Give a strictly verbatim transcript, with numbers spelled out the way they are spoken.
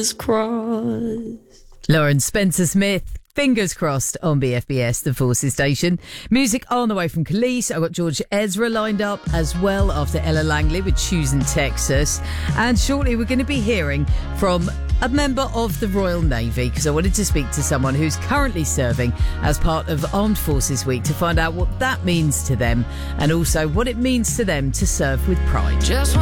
crossed. Lauren Spencer-Smith, Fingers Crossed on B F B S, the Forces station. Music on the way from Khalees. I've got George Ezra lined up as well after Ella Langley with Choosing Texas. And shortly we're going to be hearing from a member of the Royal Navy, because I wanted to speak to someone who's currently serving as part of Armed Forces Week to find out what that means to them and also what it means to them to serve with pride. Just